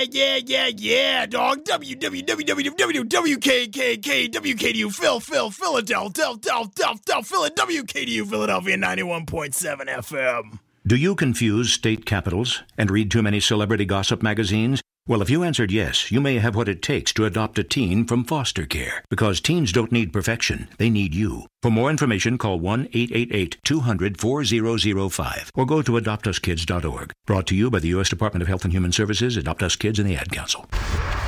Yeah, dog. WKKK, Philadelphia, Philadelphia 91.7 FM. Do you confuse state capitals and read too many celebrity gossip magazines? Well, if you answered yes, you may have what it takes to adopt a teen from foster care. Because teens don't need perfection, they need you. For more information, call 1-888-200-4005 or go to adoptuskids.org. Brought to you by the U.S. Department of Health and Human Services, Adopt Us Kids, and the Ad Council.